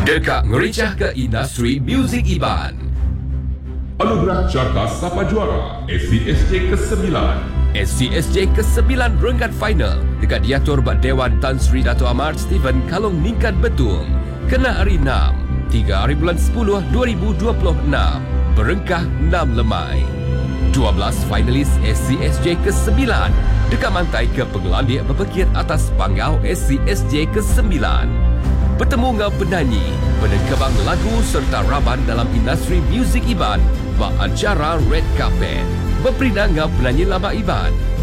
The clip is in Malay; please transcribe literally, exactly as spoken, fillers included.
Dekak ngericah ke industri muzik Iban. Anugerah Carta Sapa Juara S C S J kesembilan. S C S J kesembilan renggat final dekat diatur Bak Dewan Tan Sri Dato' Ahmad Stephen Kalong Ningkat Betung. Kena hari enam, tiga hari bulan sepuluh dua ribu dua puluh enam. Berengkah enam lemai. dua belas finalis S C S J kesembilan dekat mantai ke penglandik berpekir atas panggau S C S J kesembilan. Bertemu dengan penyanyi, penekebang lagu serta raban dalam industri muzik Iban bak acara Red Carpet. Berperindah dengan penyanyi lama Iban,